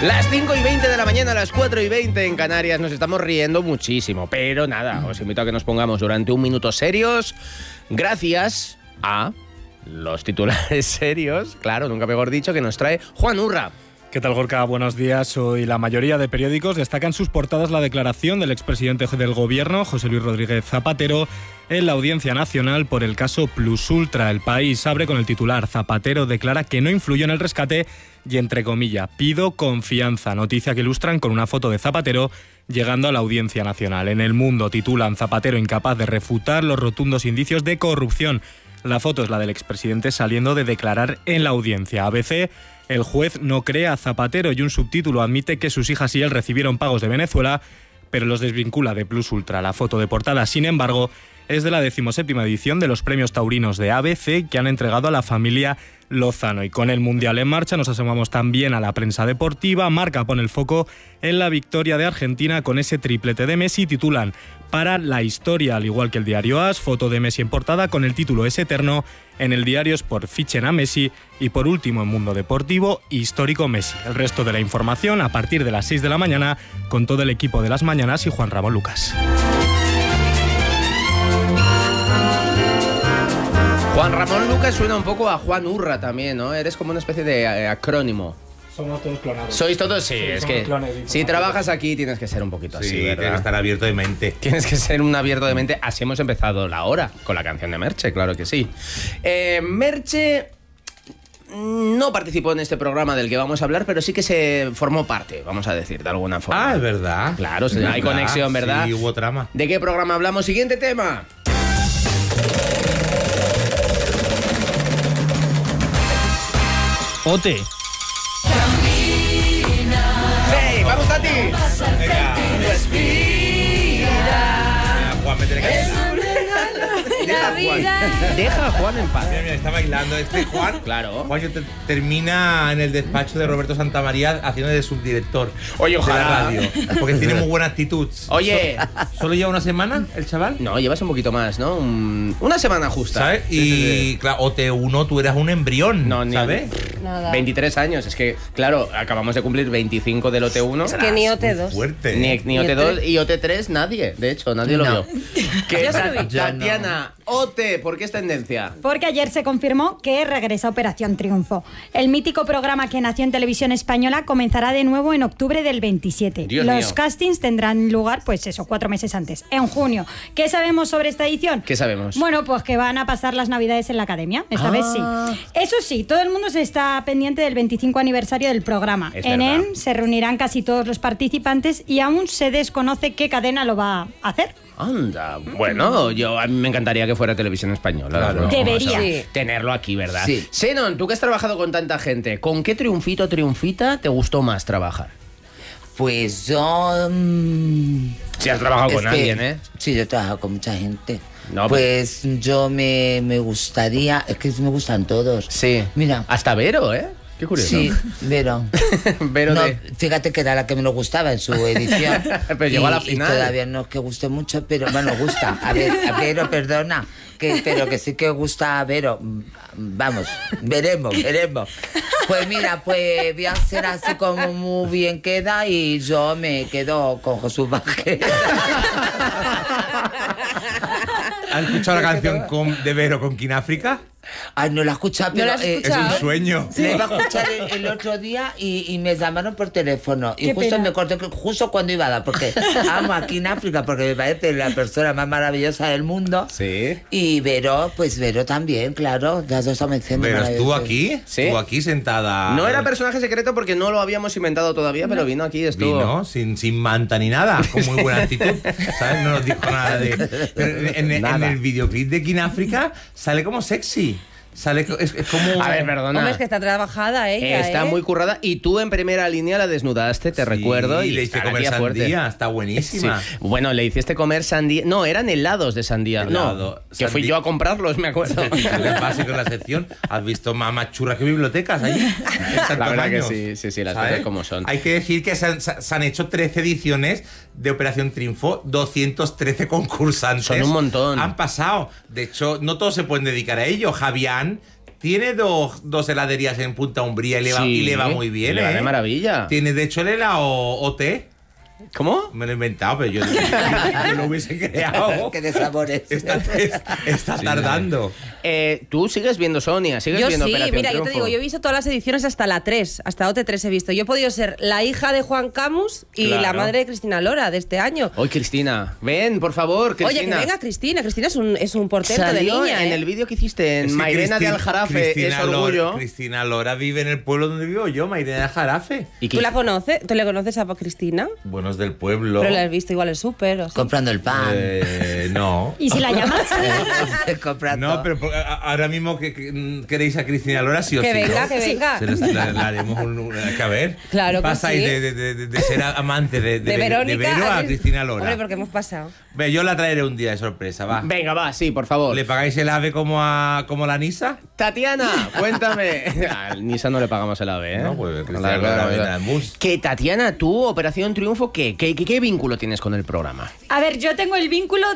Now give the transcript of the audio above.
Las 5:20 de la mañana, las 4:20 en Canarias. Nos estamos riendo muchísimo, pero nada, os invito a que nos pongamos durante un minuto serios, gracias a los titulares serios, claro, nunca mejor dicho, que nos trae Juan Urra. ¿Qué tal, Gorka? Buenos días. Hoy la mayoría de periódicos destacan en sus portadas la declaración del expresidente del Gobierno, José Luis Rodríguez Zapatero, en la Audiencia Nacional por el caso Plus Ultra. El País abre con el titular: Zapatero declara que no influyó en el rescate y, entre comillas, pido confianza. Noticia que ilustran con una foto de Zapatero llegando a la Audiencia Nacional. En El Mundo titulan: Zapatero incapaz de refutar los rotundos indicios de corrupción. La foto es la del expresidente saliendo de declarar en la audiencia. ABC: el juez no cree a Zapatero, y un subtítulo admite que sus hijas y él recibieron pagos de Venezuela, pero los desvincula de Plus Ultra. La foto de portada, sin embargo, es de la 17ª edición de los premios taurinos de ABC que han entregado a la familia Lozano. Y con el Mundial en marcha nos asomamos también a la prensa deportiva. Marca pone el foco en la victoria de Argentina con ese triplete de Messi. Titulan: para la historia, al igual que el diario AS, foto de Messi en portada con el título Es eterno. En el diario Sport fichen a Messi. Y por último, en Mundo Deportivo, histórico Messi. El resto de la información a partir de las 6 de la mañana con todo el equipo de Las Mañanas y Juan Ramón Lucas. Juan Ramón Lucas suena un poco a Juan Urra también, ¿no? Eres como una especie de acrónimo. Somos todos clonados. ¿Sois todos? Sí, es que si trabajas aquí tienes que ser un poquito así, ¿verdad? Tienes que estar abierto de mente. Tienes que ser un abierto de mente. Así hemos empezado la hora, con la canción de Merche, claro que sí. Merche no participó en este programa del que vamos a hablar, pero sí que se formó parte, vamos a decir, de alguna forma. Ah, es verdad. Claro, hay conexión, ¿verdad? Sí, hubo trama. ¿De qué programa hablamos? Siguiente tema. Ote. ¡Hey! ¡Vamos a ti! Venga. Juan, métele cabeza. Deja a Juan en paz. Mira, está bailando este Juan. Claro. Juan termina en el despacho de Roberto Santamaría haciendo de subdirector. Oye, ojalá. De la radio. Porque tiene muy buena actitud. Oye. ¿Solo lleva una semana el chaval? No, llevas un poquito más, ¿no? Una semana justa. ¿Sabes? Y claro, OT1, tú eras un embrión. No, ¿sabes? Nada. 23 años. Es que, claro, acabamos de cumplir 25 del OT1. Es que ni OT2. Fuerte. Ni OT2 y OT3 nadie. De hecho, nadie lo vio. Que Yo se lo vi. Tatiana, OT, ¿por qué es tendencia? Porque ayer se confirmó que regresa Operación Triunfo. El mítico programa que nació en Televisión Española comenzará de nuevo en octubre del 27. Dios Los mío. castings tendrán lugar, pues eso, 4 meses antes, en junio. ¿Qué sabemos sobre esta edición? ¿Qué sabemos? Bueno, pues que van a pasar las Navidades en la Academia. Esta vez sí. Eso sí, todo el mundo se está pendiente del 25 aniversario del programa. Es En verdad. él se reunirán casi todos los participantes y aún se desconoce qué cadena lo va a hacer. Anda, bueno, a mí me encantaría que fuera Televisión Española. Claro. Debería. Sí. Tenerlo aquí, ¿verdad? Sí. Senon, tú que has trabajado con tanta gente, ¿con qué triunfito o triunfita te gustó más trabajar? Pues yo... Si has trabajado es con que- alguien, ¿eh? Sí, yo he trabajado con mucha gente. No, pues yo me gustaría... Es que me gustan todos. Sí. Mira. Hasta Vero, ¿eh? Qué curioso. Sí, Vero. Vero No, de... fíjate que era la que menos gustaba en su edición. Pero llegó a la final. Y todavía no es que guste mucho, pero bueno, gusta. A Vero, perdona. Pero que sí que gusta a Vero. Vamos, veremos. Pues mira, pues voy a hacer así como muy bien queda y yo me quedo con Jesús Vázquez. ¿Has escuchado la canción de Vero con Kináfrica? Ay, no la he escuchado, ¿No pero la has escuchado? Es un sueño. la iba a escuchar el otro día y me llamaron por teléfono. Y Qué justo pena. me corté, justo cuando iba a dar, porque amo aquí en África, porque me parece la persona más maravillosa del mundo. Sí. Y Vero, pues Vero también, claro. Las dos estamos diciendo. Pero estuvo maravilloso. aquí, Sí. estuvo aquí sentada. No era personaje secreto porque no lo habíamos inventado todavía, pero vino aquí y estuvo... Vino sin manta ni nada, con muy buena actitud, ¿sabes? No nos dijo nada de... Pero en Nada. el videoclip de Kináfrica sale como sexy. Sale, es como... A ver, perdona. Hombre, es que está trabajada ella, Está muy currada y tú en primera línea la desnudaste, te recuerdo. Y le hice comer parecía fuerte. sandía, está buenísima. Sí. Bueno, le hiciste comer sandía. No, eran helados de sandía. Helado. No, que fui yo a comprarlos, me acuerdo. El básico en la sección. ¿Has visto más churras que bibliotecas allí? La verdad que sí, las cosas como son. Hay que decir que se han hecho 13 ediciones de Operación Triunfo, 213 concursantes. Son un montón. Han pasado. De hecho, no todos se pueden dedicar a ello. Javián tiene dos heladerías en Punta Umbría y le va muy bien. Le va de maravilla. Tiene, de hecho, el helado OT. ¿Cómo? Me lo he inventado, pero yo lo hubiese creado. Qué de sabores. Está tardando. Tú sigues viendo Sonia, sigues Yo viendo sí, Operación mira, yo te Triunfo. digo, yo he visto todas las ediciones hasta la 3, hasta OT3 he visto. Yo he podido ser la hija de Juan Camus y Claro. la madre de Cristina Lora de este año. Oye, Cristina, ven, por favor, Cristina. Oye, que venga Cristina. Cristina es un portento de Salió niña, en ¿eh? el vídeo que hiciste en Es que Mairena de Aljarafe, es Cristina orgullo. Cristina Lora vive en el pueblo donde vivo yo, Mairena de Aljarafe. Y ¿Tú la conoces? ¿Tú le conoces a Cristina? Buenos del pueblo. Pero la has visto igual en el súper. O sea. Comprando el pan. No. ¿Y si la llamas? Comprando. No, pero ahora mismo que queréis a Cristina Lora, sí o Que sí. venga, ¿no? que venga. La haremos que a ver. Claro que pasáis sí. de ser amante de Verónica Vero a Cristina Lora. Hombre, porque hemos pasado. Ve, yo la traeré un día de sorpresa, va. Venga, va, sí, por favor. ¿Le pagáis el ave como la Nisa? Tatiana, cuéntame. Al Nisa no le pagamos el AVE, ¿eh? No, pues, La Cristina verdad, Lora, la verdad. Mus. Que Tatiana, tú, Operación Triunfo, ¿qué vínculo tienes con el programa? A ver, yo tengo el vínculo